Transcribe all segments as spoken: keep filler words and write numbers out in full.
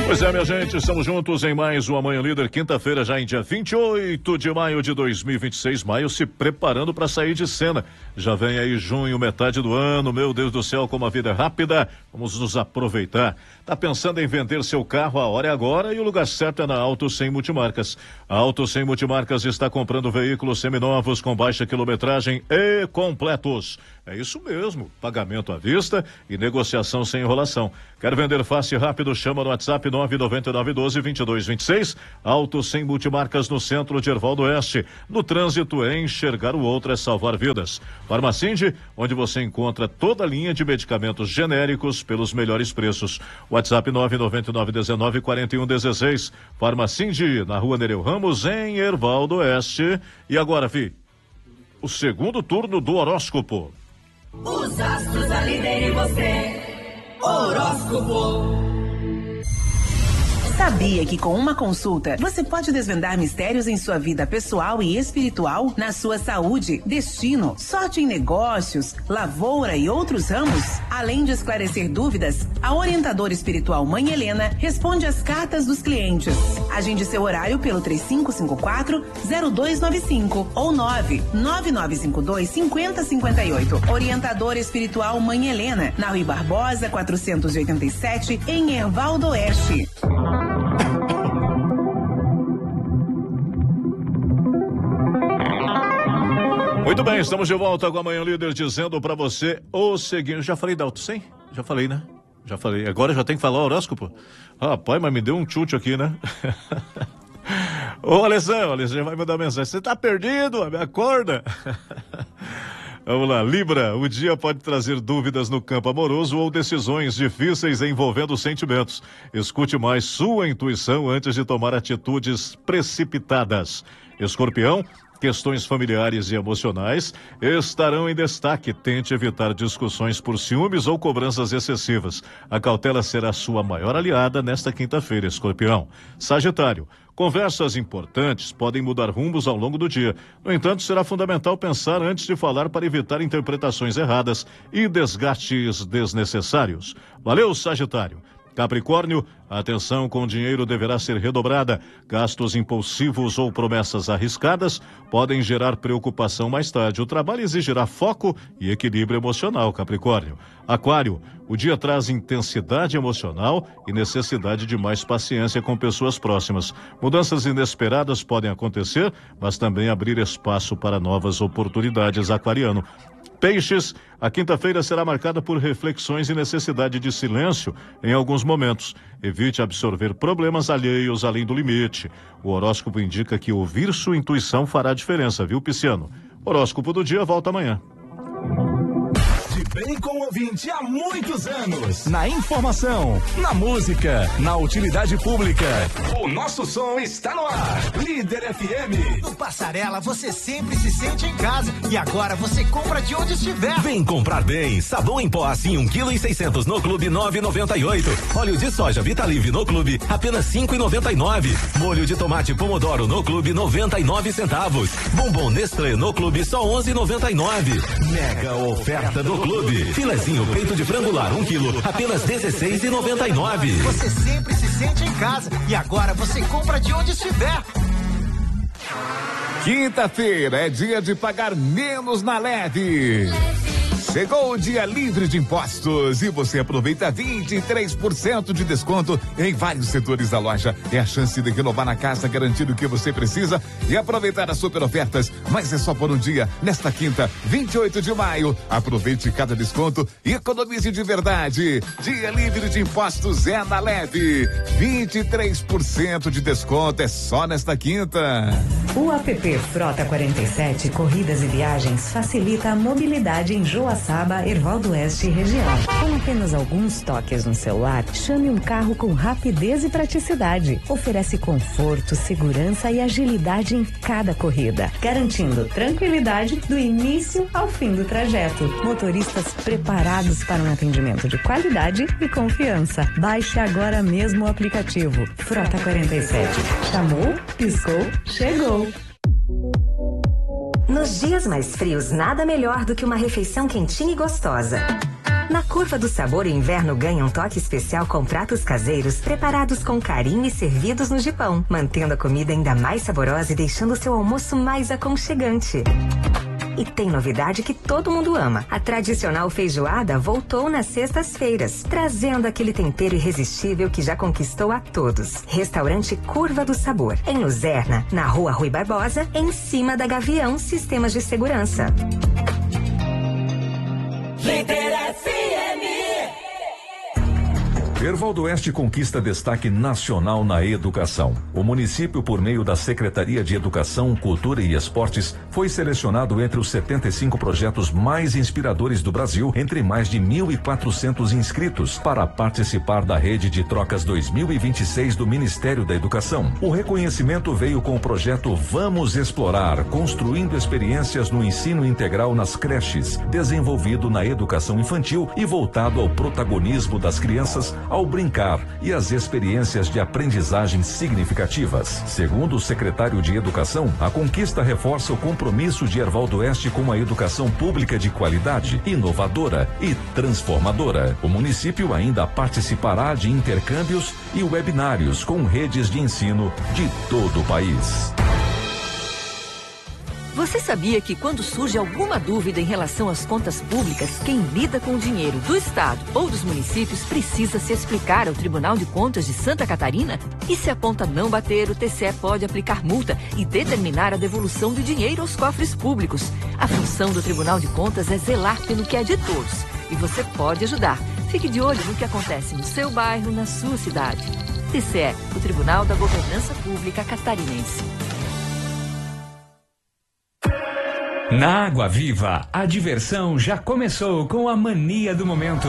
Pois é, minha gente, estamos juntos em mais uma Manhã Líder, quinta-feira, já em dia vinte e oito de maio de dois mil e vinte e seis, maio se preparando para sair de cena. Já vem aí junho, metade do ano, meu Deus do céu, como a vida é rápida, vamos nos aproveitar. Tá pensando em vender seu carro? A hora é agora e o lugar certo é na Auto cem Multimarcas. A Auto cem Multimarcas está comprando veículos seminovos com baixa quilometragem e completos. É isso mesmo, pagamento à vista e negociação sem enrolação. Quer vender fácil e rápido? Chama no WhatsApp nove nove nove um dois, dois dois dois seis. Auto cem Multimarcas no centro de Erval do Oeste. No trânsito, é enxergar o outro é salvar vidas. Farmacinde, onde você encontra toda a linha de medicamentos genéricos pelos melhores preços. WhatsApp nove nove nove um nove quatro um um seis. Farmacinde, na rua Nereu Ramos, em Erval do Oeste. E agora, Vi, o segundo turno do horóscopo. Os astros a líder em você. Horóscopo. Sabia que com uma consulta você pode desvendar mistérios em sua vida pessoal e espiritual, na sua saúde, destino, sorte em negócios, lavoura e outros ramos? Além de esclarecer dúvidas, a orientadora espiritual Mãe Helena responde às cartas dos clientes. Agende seu horário pelo três cinco cinco quatro, zero dois nove cinco ou nove nove nove cinco dois, cinco zero cinco oito. Orientadora espiritual Mãe Helena, na Rui Barbosa, quatrocentos e oitenta e sete, em Erval do Oeste. Muito bem, estamos de volta com a Manhã Líder dizendo pra você o seguinte. Já falei da Auto cem? Já falei, né? Já falei. Agora já tem que falar o horóscopo? Rapaz, mas me deu um chute aqui, né? Ô, Alessandro, Alessandro vai mandar mensagem. Você tá perdido? Me acorda. Vamos lá, Libra, o dia pode trazer dúvidas no campo amoroso ou decisões difíceis envolvendo sentimentos. Escute mais sua intuição antes de tomar atitudes precipitadas. Escorpião, questões familiares e emocionais estarão em destaque. Tente evitar discussões por ciúmes ou cobranças excessivas. A cautela será sua maior aliada nesta quinta-feira, Escorpião. Sagitário, conversas importantes podem mudar rumos ao longo do dia. No entanto, será fundamental pensar antes de falar para evitar interpretações erradas e desgastes desnecessários. Valeu, Sagitário. Capricórnio, a atenção com o dinheiro deverá ser redobrada. Gastos impulsivos ou promessas arriscadas podem gerar preocupação mais tarde. O trabalho exigirá foco e equilíbrio emocional, Capricórnio. Aquário, o dia traz intensidade emocional e necessidade de mais paciência com pessoas próximas. Mudanças inesperadas podem acontecer, mas também abrir espaço para novas oportunidades, Aquariano. Peixes, a quinta-feira será marcada por reflexões e necessidade de silêncio em alguns momentos. Evite absorver problemas alheios além do limite. O horóscopo indica que ouvir sua intuição fará diferença, viu, Pisciano? Horóscopo do dia volta amanhã. Bem com o ouvinte há muitos anos. Na informação, na música, na utilidade pública. O nosso som está no ar. Líder F M. No Passarela você sempre se sente em casa e agora você compra de onde estiver. Vem comprar bem. Sabão em pó assim um quilo e seiscentos no Clube nove e noventa e oito. Óleo de soja Vitalive no Clube apenas cinco e noventa e nove. Molho de tomate Pomodoro no Clube noventa e nove centavos. Bombom Nestlé no Clube só onze e noventa e nove. Mega oferta do Clube. Filezinho peito de frango lar um quilo, apenas dezesseis e noventa e nove. Você sempre se sente em casa e agora você compra de onde estiver. Quinta-feira é dia de pagar menos na Leve. Chegou o dia livre de impostos e você aproveita vinte e três por cento de desconto em vários setores da loja. É a chance de renovar na casa, garantir o que você precisa e aproveitar as super ofertas. Mas é só por um dia, nesta quinta, vinte e oito de maio. Aproveite cada desconto e economize de verdade. Dia livre de impostos é na Leve. vinte e três por cento de desconto é só nesta quinta. O app Frota quarenta e sete Corridas e Viagens facilita a mobilidade em Joaçaba, Erval do Oeste e região. Com apenas alguns toques no celular, chame um carro com rapidez e praticidade. Oferece conforto, segurança e agilidade em cada corrida, garantindo tranquilidade do início ao fim do trajeto. Motoristas preparados para um atendimento de qualidade e confiança. Baixe agora mesmo o aplicativo Frota quarenta e sete. Chamou, piscou, chegou. Nos dias mais frios, nada melhor do que uma refeição quentinha e gostosa. Na Curva do Sabor, o inverno ganha um toque especial com pratos caseiros preparados com carinho e servidos no jipão, mantendo a comida ainda mais saborosa e deixando o seu almoço mais aconchegante. E tem novidade que todo mundo ama. A tradicional feijoada voltou nas sextas-feiras, trazendo aquele tempero irresistível que já conquistou a todos. Restaurante Curva do Sabor, em Luzerna, na Rua Rui Barbosa, em cima da Gavião Sistemas de Segurança. Líder F M. Erval do Oeste conquista destaque nacional na educação. O município, por meio da Secretaria de Educação, Cultura e Esportes, foi selecionado entre os setenta e cinco projetos mais inspiradores do Brasil, entre mais de mil e quatrocentos inscritos, para participar da Rede de Trocas dois mil e vinte e seis do Ministério da Educação. O reconhecimento veio com o projeto Vamos Explorar, construindo experiências no ensino integral nas creches, desenvolvido na educação infantil e voltado ao protagonismo das crianças ao brincar e as experiências de aprendizagem significativas. Segundo o secretário de Educação, a conquista reforça o compromisso de Erval do Oeste com a educação pública de qualidade, inovadora e transformadora. O município ainda participará de intercâmbios e webinários com redes de ensino de todo o país. Você sabia que quando surge alguma dúvida em relação às contas públicas, quem lida com o dinheiro do Estado ou dos municípios precisa se explicar ao Tribunal de Contas de Santa Catarina? E se a conta não bater, o T C E pode aplicar multa e determinar a devolução do dinheiro aos cofres públicos. A função do Tribunal de Contas é zelar pelo que é de todos. E você pode ajudar. Fique de olho no que acontece no seu bairro, na sua cidade. T C E, o Tribunal da Governança Pública Catarinense. Na Água Viva, a diversão já começou com a mania do momento.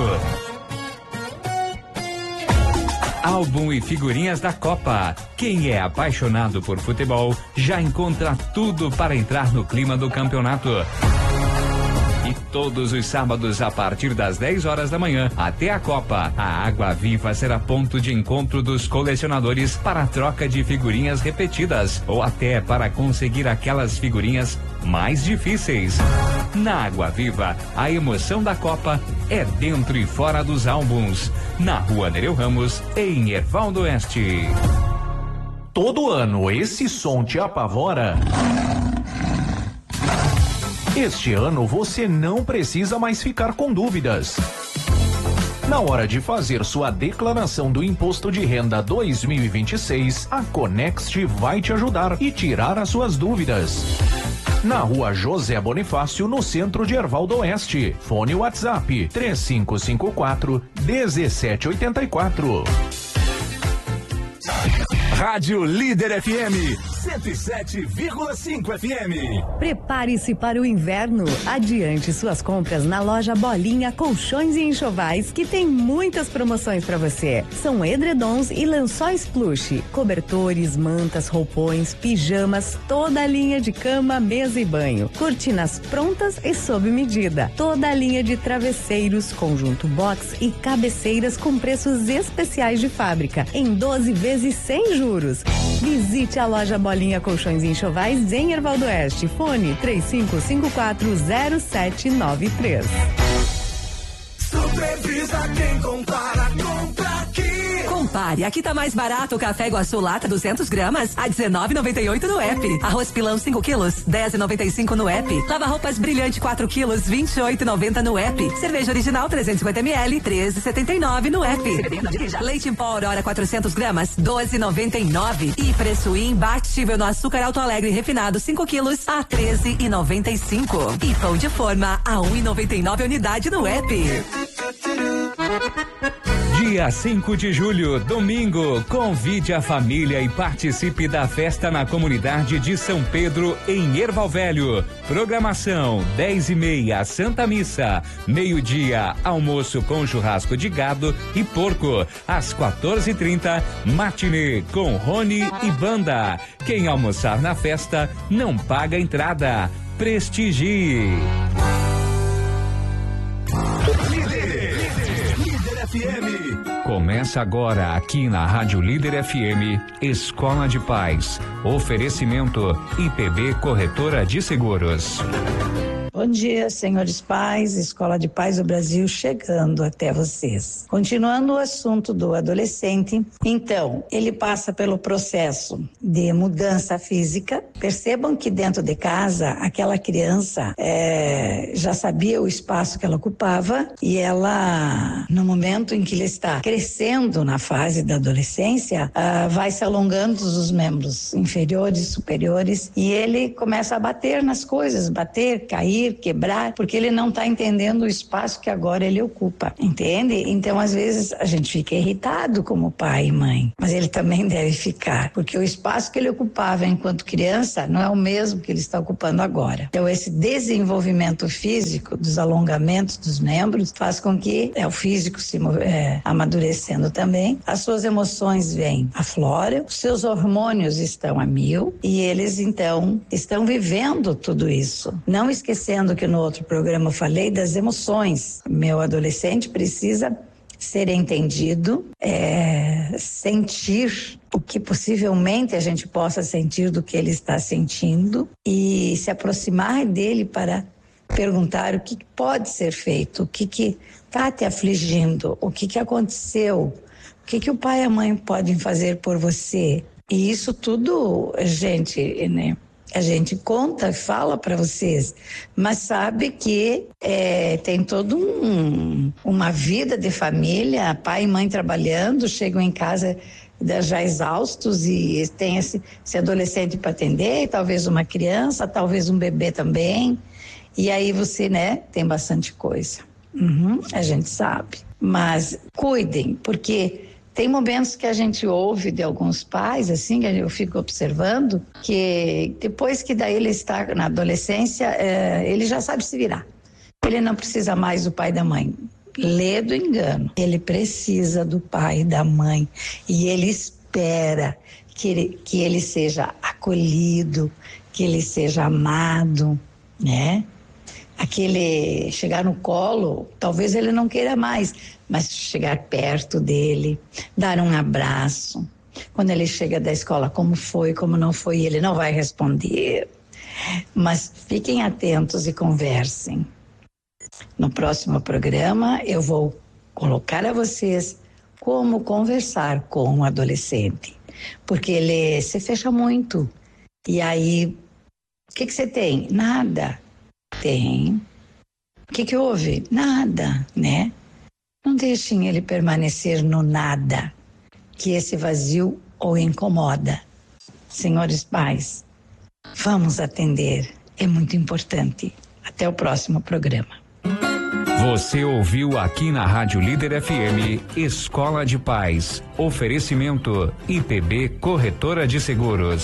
Álbum e figurinhas da Copa. Quem é apaixonado por futebol já encontra tudo para entrar no clima do campeonato. E todos os sábados, a partir das dez horas da manhã até a Copa, a Água Viva será ponto de encontro dos colecionadores para a troca de figurinhas repetidas ou até para conseguir aquelas figurinhas mais difíceis. Na Água Viva, a emoção da Copa é dentro e fora dos álbuns. Na Rua Nereu Ramos, em Erval do Oeste. Todo ano esse som te apavora? Este ano você não precisa mais ficar com dúvidas. Na hora de fazer sua declaração do Imposto de Renda dois mil e vinte e seis, a Conext vai te ajudar e tirar as suas dúvidas. Na Rua José Bonifácio, no centro de Erval do Oeste. Fone WhatsApp três cinco cinco quatro, um sete oito quatro. Rádio Líder F M cento e sete vírgula cinco F M. Prepare-se para o inverno. Adiante suas compras na loja Bolinha Colchões e Enxovais, que tem muitas promoções para você. São edredons e lençóis plush, cobertores, mantas, roupões, pijamas, toda a linha de cama, mesa e banho, cortinas prontas e sob medida, toda a linha de travesseiros, conjunto box e cabeceiras com preços especiais de fábrica, em doze vezes sem juros. Visite a loja Bolinha Colchões e Enxovais em Erval do Oeste. Fone três cinco cinco quatro zero sete nove três. Supervisa quem compara, compra aqui. Compare, aqui tá mais barato o café Iguaçu lata duzentos gramas a dezenove e noventa e oito no app. Arroz pilão cinco quilos, dez e noventa e cinco no app. Lava roupas brilhante quatro quilos, vinte e oito e noventa no app. Cerveja original trezentos e cinquenta mililitros, treze e setenta e nove no app. Leite em pó Aurora quatrocentos gramas, doze e noventa e nove. E preço imbatível no açúcar Alto Alegre refinado cinco quilos a treze e noventa e cinco. E pão de forma a um e noventa e nove unidade no app. Dia cinco de julho, domingo, convide a família e participe da festa na comunidade de São Pedro, em Erval Velho. Programação, dez e meia, Santa Missa. Meio-dia, almoço com churrasco de gado e porco. Às quatorze e trinta, matinê com Rony e banda. Quem almoçar na festa, não paga entrada. Prestigie. F M. Começa agora aqui na Rádio Líder F M, Escola de Paz. Oferecimento I P B Corretora de Seguros. Bom dia, senhores pais, Escola de Pais do Brasil chegando até vocês. Continuando o assunto do adolescente, então, ele passa pelo processo de mudança física. Percebam que dentro de casa, aquela criança é, já sabia o espaço que ela ocupava e ela, no momento em que ele está crescendo na fase da adolescência, ah, vai se alongando os membros inferiores, superiores, e ele começa a bater nas coisas, bater, cair, quebrar, porque ele não está entendendo o espaço que agora ele ocupa, entende? Então, às vezes, a gente fica irritado como pai e mãe, mas ele também deve ficar, porque o espaço que ele ocupava enquanto criança não é o mesmo que ele está ocupando agora. Então, esse desenvolvimento físico dos alongamentos dos membros faz com que é, o físico se é, amadurecendo também, as suas emoções vêm, afloram, os seus hormônios estão a mil e eles, então, estão vivendo tudo isso. Não esquecendo que no outro programa eu falei das emoções. Meu adolescente precisa ser entendido, é, sentir o que possivelmente a gente possa sentir do que ele está sentindo e se aproximar dele para perguntar o que pode ser feito, o que que está te afligindo, o que que aconteceu, o que que o pai e a mãe podem fazer por você. E isso tudo, gente, né? A gente conta, fala para vocês, mas sabe que é, tem toda um, uma vida de família, pai e mãe trabalhando, chegam em casa já exaustos e tem esse, esse adolescente para atender, talvez uma criança, talvez um bebê também, e aí você, né, tem bastante coisa. Uhum, a gente sabe, mas cuidem, porque tem momentos que a gente ouve de alguns pais, assim, que eu fico observando, que depois que daí ele está na adolescência, é, ele já sabe se virar. Ele não precisa mais do pai e da mãe. Lê do engano. Ele precisa do pai e da mãe. E ele espera que ele, que ele seja acolhido, que ele seja amado, né? Aquele chegar no colo, talvez ele não queira mais, mas chegar perto dele, dar um abraço. Quando ele chega da escola, como foi, como não foi, ele não vai responder. Mas fiquem atentos e conversem. No próximo programa, eu vou colocar a vocês como conversar com um adolescente. Porque ele se fecha muito. E aí, o que que você tem? Nada. Tem. O que que houve? Nada, né? Não deixem ele permanecer no nada, que esse vazio o incomoda. Senhores pais, vamos atender, é muito importante. Até o próximo programa. Você ouviu aqui na Rádio Líder F M, Escola de Pais, oferecimento I P B Corretora de Seguros.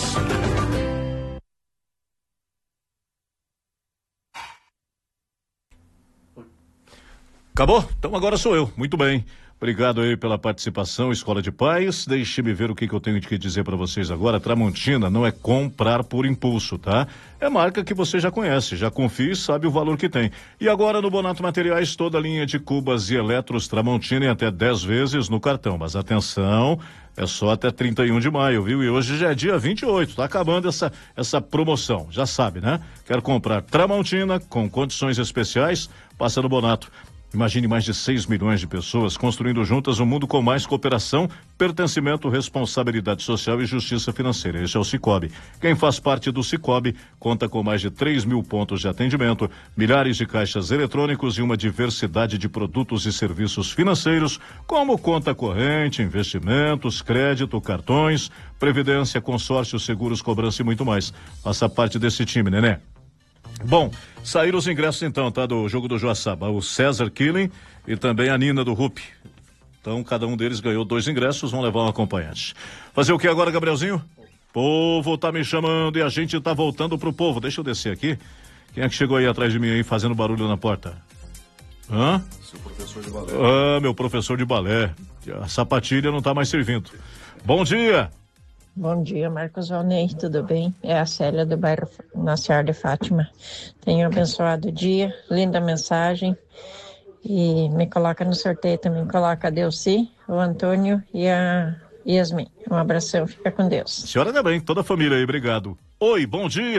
Acabou? Então agora sou eu. Muito bem. Obrigado aí pela participação, Escola de Pais. Deixe-me ver o que, que eu tenho de dizer para vocês agora. Tramontina não é comprar por impulso, tá? É marca que você já conhece, já confia e sabe o valor que tem. E agora no Bonato Materiais, toda a linha de cubas e eletros Tramontina em até dez vezes no cartão. Mas atenção, é só até trinta e um de maio, viu? E hoje já é dia vinte e oito, tá acabando essa, essa promoção. Já sabe, né? Quer comprar Tramontina com condições especiais? Passa no Bonato. Imagine mais de seis milhões de pessoas construindo juntas um mundo com mais cooperação, pertencimento, responsabilidade social e justiça financeira. Esse é o Sicoob. Quem faz parte do Sicoob conta com mais de três mil pontos de atendimento, milhares de caixas eletrônicos e uma diversidade de produtos e serviços financeiros, como conta corrente, investimentos, crédito, cartões, previdência, consórcio, seguros, cobrança e muito mais. Faça parte desse time, Nenê. Bom, saíram os ingressos então, tá? Do jogo do Joaçaba, o César Killing e também a Nina do Rupi. Então, cada um deles ganhou dois ingressos, vão levar um acompanhante. Fazer o que agora, Gabrielzinho? Povo tá me chamando e a gente tá voltando pro povo. Deixa eu descer aqui. Quem é que chegou aí atrás de mim aí fazendo barulho na porta? Hã? Seu professor de balé. Ah, meu professor de balé. A sapatilha não tá mais servindo. Bom dia! Bom dia, Marcos Valnei, tudo bem? É a Célia do bairro Nossa Senhora de Fátima. Tenha um abençoado dia, linda mensagem. E me coloca no sorteio também, coloca a Delci, o Antônio e a Yasmin. Um abração, fica com Deus. Senhora também, toda a família aí, obrigado. Oi, bom dia. Bom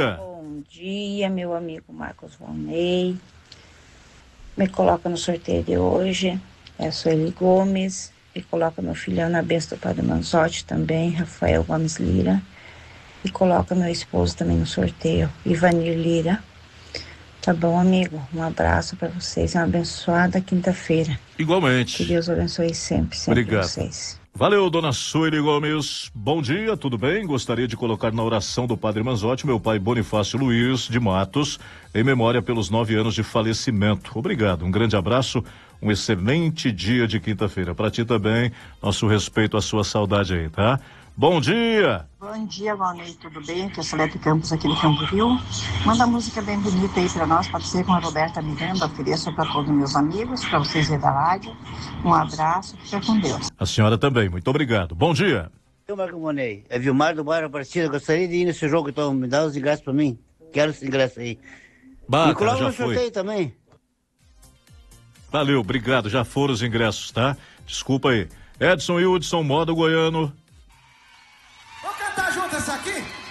Bom dia, meu amigo Marcos Valnei. Me coloca no sorteio de hoje. É a Sueli Gomes. E coloca meu filhão na bênção do Padre Manzotti também, Rafael Gomes Lira. E coloca meu esposo também no sorteio, Ivanir Lira. Tá bom, amigo? Um abraço para vocês. Uma abençoada quinta-feira. Igualmente. Que Deus abençoe sempre, sempre Obrigado. vocês. Valeu, dona Sueli Gomes. Bom dia, tudo bem? Gostaria de colocar na oração do Padre Manzotti meu pai Bonifácio Luiz de Matos, em memória pelos nove anos de falecimento. Obrigado, um grande abraço, um excelente dia de quinta-feira. Para ti também, nosso respeito à sua saudade aí, tá? Bom dia! Bom dia, Valnei, tudo bem? Aqui é a Celeste Campos, aqui do Campo Rio. Manda música bem bonita aí pra nós, pode ser com a Roberta Miranda, ofereço pra todos meus amigos, pra vocês aí da rádio. Um abraço, fica com Deus. A senhora também, muito obrigado. Bom dia! Eu, Marco Monei, é Vilmar do bairro Aparecida, gostaria de ir nesse jogo, então me dá os ingressos pra mim. Quero esse ingresso aí. Bah, me coloca cara, no já foi. sorteio também. Valeu, obrigado, já foram os ingressos, tá? Desculpa aí. Edson e Hudson, modo goiano. Vamos cantar junto essa aqui?